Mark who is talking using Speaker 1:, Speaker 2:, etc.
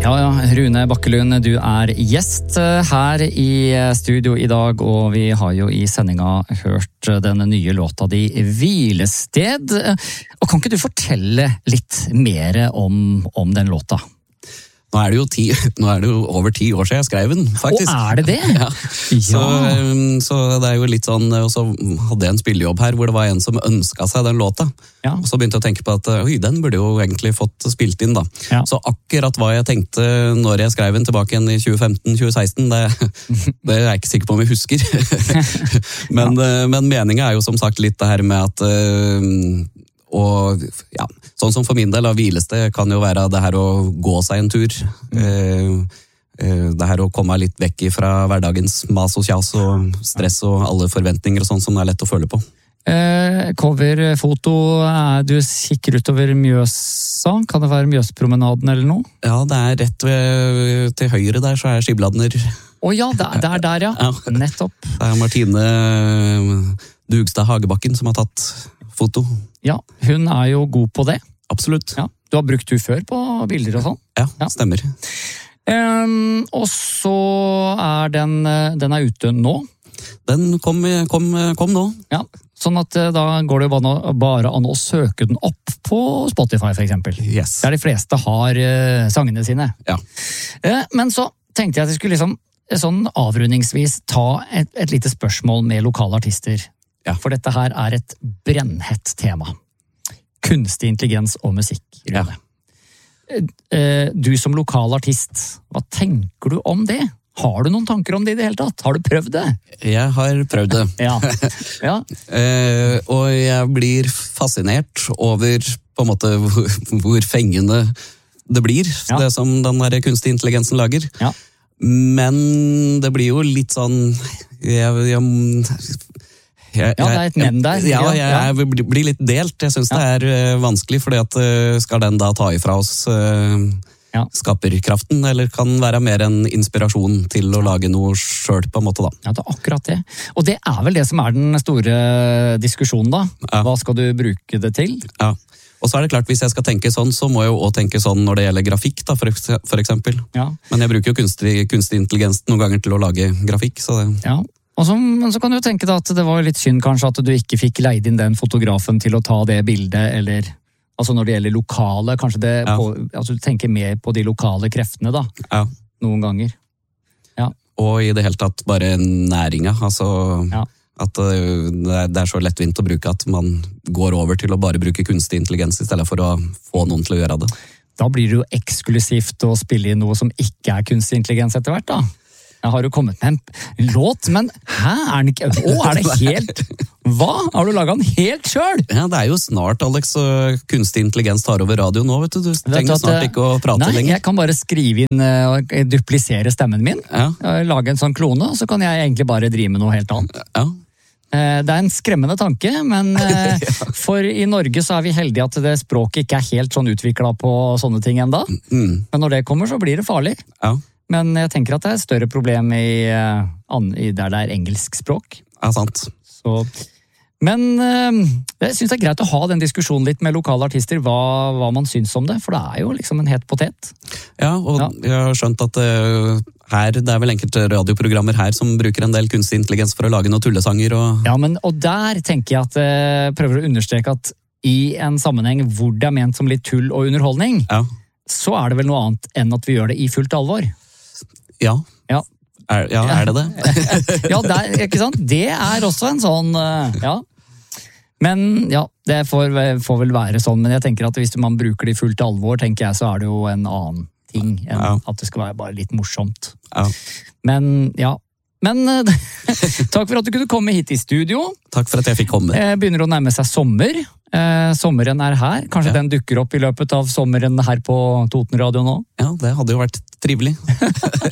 Speaker 1: Ja, Rune Bakkelund, du er gjest her i studio i dag, og vi har jo i sendinga hørt den nye låta di Hvilested. Og kan ikke du fortelle litt mer om den låta?
Speaker 2: Nå er det jo over 10 år siden jeg skrev den, faktisk.
Speaker 1: Å, er det det?
Speaker 2: Ja. Så det er jo litt sånn, og så hadde jeg en spillejobb her, hvor det var en som ønsket seg den låta.
Speaker 1: Ja.
Speaker 2: Og så begynte jeg å tenke på at, den burde jo egentlig fått spilt inn da. Ja. Så akkurat hva jeg tenkte når jeg skrev den tilbake igjen i 2015-2016, det er jeg ikke sikker på om jeg husker. men meningen er jo som sagt litt det her med at... Og ja, sånn som for min del av hvilested kan jo være det her å gå seg en tur. Det her å komme litt vekk fra hverdagens mas og kjas og stress og alle forventninger og sånn som det er lett å føle på.
Speaker 1: Coverfoto, er du kikker utover Mjøsa? Kan det være Mjøspromenaden eller noe?
Speaker 2: Ja, det er rett til høyre der, så er Skibladner.
Speaker 1: Ja, der, ja. Nettopp.
Speaker 2: Det er Martine Dugstad Hagebakken som har tatt foto.
Speaker 1: Ja, hun er jo god på det.
Speaker 2: Absolutt.
Speaker 1: Ja, du har brukt hun før på bilder og sånn?
Speaker 2: Ja, stemmer.
Speaker 1: Og så er den er ute nå?
Speaker 2: Den kom nå.
Speaker 1: Ja, sånn at da går det jo bare an å søke den opp på Spotify for eksempel.
Speaker 2: Yes.
Speaker 1: Der de fleste har sangene sine.
Speaker 2: Ja.
Speaker 1: Men så tenkte jeg at jeg skulle sånn avrundingsvis ta et lite spørsmål med lokale artister. Ja. For dette her er et brennhett tema. Kunstig intelligens og musikk. Ja. Du som lokal artist, hva tenker du om det? Har du noen tanker om det i det hele tatt? Har du prøvd det? Jeg har prøvd det. Ja.
Speaker 2: Og jeg blir fascinert over på en måte hvor fengende det blir, det som den der kunstig intelligensen lager. Ja. Men det blir jo litt sånn
Speaker 1: det er et men der.
Speaker 2: Jeg blir litt delt. Jeg synes det er vanskelig, fordi at skal den da ta ifra oss skaperkraften, eller kan være mer en inspirasjon til å lage noe selv på en måte da. Ja, det er akkurat det. Og det er vel det som er den store diskusjonen da. Ja. Hva skal du bruke det til? Ja. Og så er det klart, hvis jeg skal tenke sånn, så må jeg jo også tenke sånn når det gjelder grafikk da, for eksempel. Ja. Men jeg bruker jo kunstig intelligens noen ganger til å lage grafikk, så det... Ja. Og så kan du jo tenke da at det var litt synd kanskje at du ikke fikk leid inn den fotografen til å ta det bildet, eller altså når det gjelder lokale, kanskje altså du tenker mer på de lokale kreftene da, noen ganger. Ja. Og i det hele tatt bare næringa, altså at det er så lettvint å bruke at man går over til å bare bruke kunstig intelligens i stedet for å få noen til å gjøre det. Da blir det jo eksklusivt å spille i noe som ikke er kunstig intelligens etter hvert da. Jeg har jo kommet med en låt, men er den ikke... er det helt... Hva? Har du laget den helt selv? Ja, det er jo snart, Alex, og kunstig intelligens tar over radio nå, vet du. Du trenger snart ikke å prate lenger. Nei, jeg kan bare skrive inn og duplisere stemmen min, lage en sånn klone, så kan jeg egentlig bare drive med noe helt annet. Ja. Det er en skremmende tanke, men for i Norge så er vi heldige at det språket ikke er helt sånn utviklet på sånne ting enda. Men når det kommer så blir det farlig. Ja. Men jeg tenker at det er et større problem der det er engelsk språk. Ja, sant. Men jeg synes det er greit å ha den diskusjonen litt med lokale artister, hva man synes om det, for det er jo liksom en het potet. Ja, og jeg har skjønt at det er vel enkelte radioprogrammer her som bruker en del kunstig intelligens for å lage noen tullesanger. Ja, og der tenker jeg at jeg prøver å understreke at i en sammenheng hvor det er ment som litt tull og underholdning, så er det vel noe annet enn at vi gjør det i fullt alvor. Ja. Er det det? Ja, ikke sant? Det er også en sånn, Men det får vel være sånn, men jeg tenker at hvis man bruker det i fullt alvor, tenker jeg, så er det jo en annen ting enn at det skal være bare litt morsomt. Ja. Men takk for at du kunne komme hit i studio. Takk for at jeg fikk komme. Begynner å nærme seg sommer. Sommeren er her. Kanskje den dukker opp i løpet av sommeren her på Toten Radio nå? Ja, det hadde jo vært trivelig.